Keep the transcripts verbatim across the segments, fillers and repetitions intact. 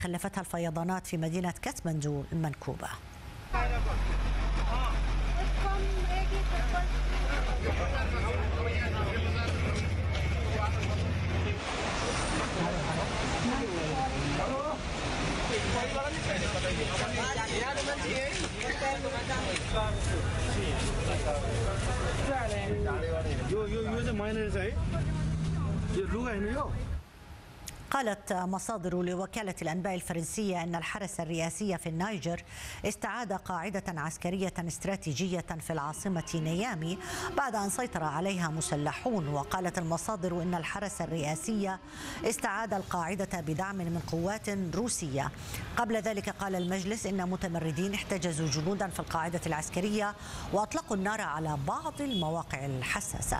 خلفتها الفيضانات في مدينة كاتماندو المنكوبة. قالت مصادر لوكالة الأنباء الفرنسية أن الحرس الرئاسي في النيجر استعاد قاعدة عسكرية استراتيجية في العاصمة نيامي بعد أن سيطر عليها مسلحون. وقالت المصادر أن الحرس الرئاسي استعاد القاعدة بدعم من قوات روسية. قبل ذلك قال المجلس أن متمردين احتجزوا جنودا في القاعدة العسكرية وأطلقوا النار على بعض المواقع الحساسة.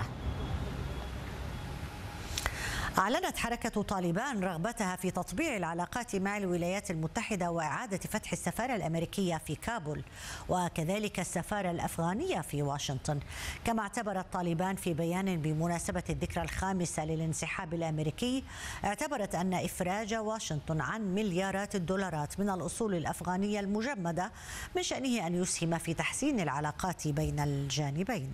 أعلنت حركة طالبان رغبتها في تطبيع العلاقات مع الولايات المتحدة وإعادة فتح السفارة الأمريكية في كابول وكذلك السفارة الأفغانية في واشنطن. كما اعتبرت طالبان في بيان بمناسبة الذكرى الخامسة للانسحاب الأمريكي، اعتبرت أن إفراج واشنطن عن مليارات الدولارات من الأصول الأفغانية المجمدة من شأنه أن يسهم في تحسين العلاقات بين الجانبين.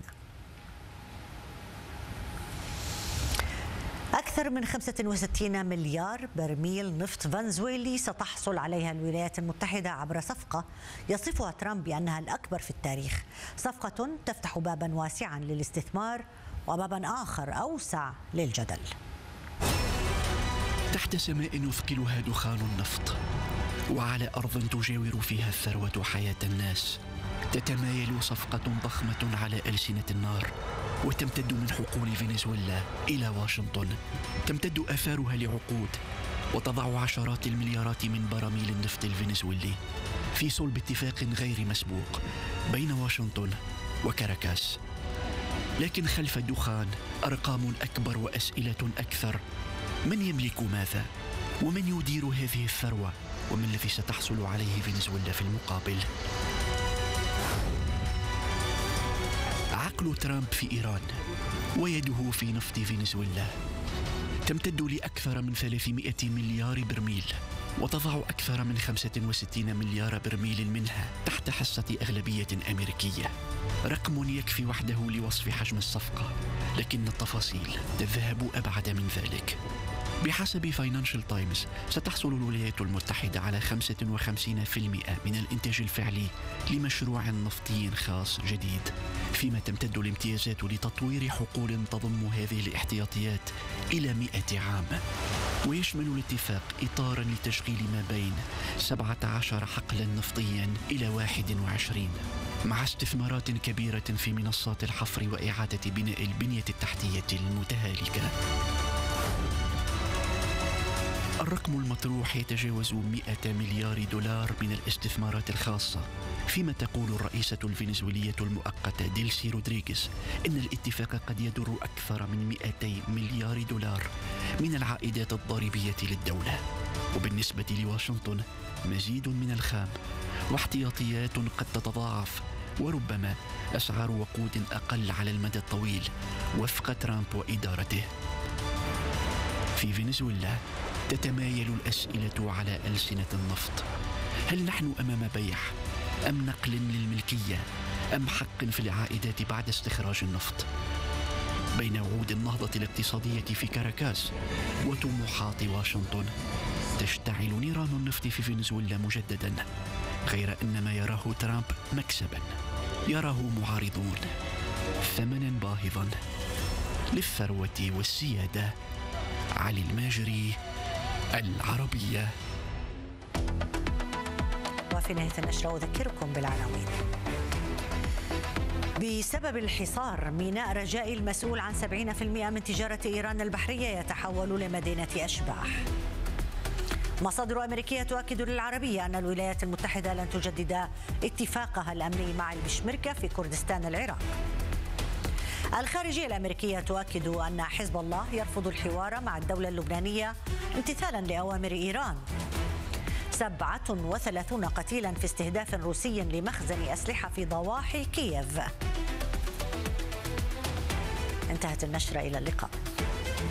أكثر من خمسة وستين مليار برميل نفط فنزويلي ستحصل عليها الولايات المتحدة عبر صفقة يصفها ترامب بأنها الأكبر في التاريخ. صفقة تفتح بابا واسعا للاستثمار وبابا آخر أوسع للجدل. تحت سماء يثقلها دخان النفط وعلى أرض تجاور فيها الثروة حياة الناس، تتمايل صفقة ضخمة على ألسنة النار وتمتد من حقول فنزويلا إلى واشنطن. تمتد آثارها لعقود وتضع عشرات المليارات من براميل النفط الفنزويلي في صلب اتفاق غير مسبوق بين واشنطن وكاراكاس. لكن خلف الدخان أرقام أكبر وأسئلة أكثر. من يملك ماذا؟ ومن يدير هذه الثروة؟ وما الذي ستحصل عليه فنزويلا في المقابل؟ عقل ترامب في إيران ويده في نفط فنزويلا تمتد لأكثر من ثلاثمائة مليار برميل وتضع أكثر من خمسة وستين مليار برميل منها تحت حصة أغلبية أمريكية. رقم يكفي وحده لوصف حجم الصفقة، لكن التفاصيل تذهب أبعد من ذلك. بحسب فاينانشال تايمز ستحصل الولايات المتحدة على خمسة وخمسين بالمئة من الإنتاج الفعلي لمشروع نفطي خاص جديد، فيما تمتد الامتيازات لتطوير حقول تضم هذه الاحتياطيات إلى مئة عام. ويشمل الاتفاق إطارا لتشغيل ما بين سبعة عشر حقلا نفطيا إلى واحد وعشرين، مع استثمارات كبيرة في منصات الحفر وإعادة بناء البنية التحتية المتهالكة. الرقم المطروح يتجاوز مئة مليار دولار من الاستثمارات الخاصة، فيما تقول الرئيسة الفنزويلية المؤقتة ديلسي رودريغيز إن الاتفاق قد يدر أكثر من مئتي مليار دولار من العائدات الضريبية للدولة. وبالنسبة لواشنطن مزيد من الخام واحتياطيات قد تتضاعف، وربما أسعار وقود أقل على المدى الطويل وفق ترامب وإدارته. في فنزويلا تتمايل الأسئلة على ألسنة النفط. هل نحن أمام بيع أم نقل للملكية أم حق في العائدات بعد استخراج النفط؟ بين وعود النهضة الاقتصادية في كاراكاس وطموحات واشنطن تشتعل نيران النفط في فنزويلا مجددا، غير أن ما يراه ترامب مكسبا يراه معارضون ثمنا باهظا للثروة والسيادة. علي الماجري، العربية. وفي نهاية النشرة أذكركم بالعناوين. بسبب الحصار ميناء رجاء المسؤول عن سبعين بالمئة من تجارة إيران البحرية يتحول لمدينة أشباح. مصادر أمريكية تؤكد للعربية أن الولايات المتحدة لن تجدد اتفاقها الأمني مع البشمركة في كردستان العراق. الخارجية الأمريكية تؤكد أن حزب الله يرفض الحوار مع الدولة اللبنانية امتثالا لأوامر إيران. سبعة وثلاثون قتيلا في استهداف روسي لمخزن أسلحة في ضواحي كييف. انتهت النشرة، إلى اللقاء.